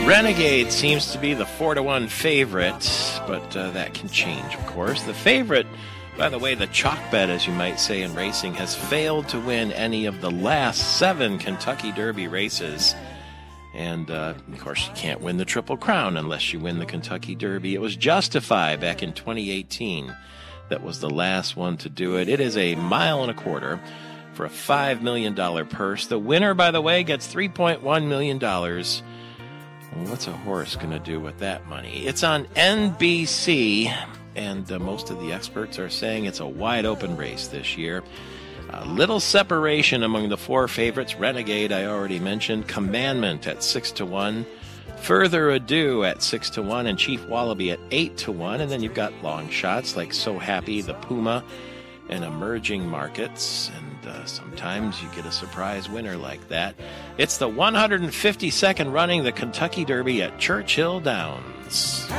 Renegade seems to be the 4-1 favorite, but that can change, of course. The favorite, by the way, the chalk bet, as you might say in racing, has failed to win any of the last 7 Kentucky Derby races. And, of course, you can't win the Triple Crown unless you win the Kentucky Derby. It was Justify back in 2018 that was the last one to do it. It is a 1.25 miles for a $5 million purse. The winner, by the way, gets $3.1 million. Well, what's a horse going to do with that money? It's on NBC, and most of the experts are saying it's a wide-open race this year. A little separation among the 4 favorites. Renegade, I already mentioned. Commandment at 6-1. Further Ado at 6-1. And Chief Wallaby at 8-1. And then you've got long shots like So Happy, the Puma, and Emerging Markets. And sometimes you get a surprise winner like that. It's the 152nd running the Kentucky Derby at Churchill Downs.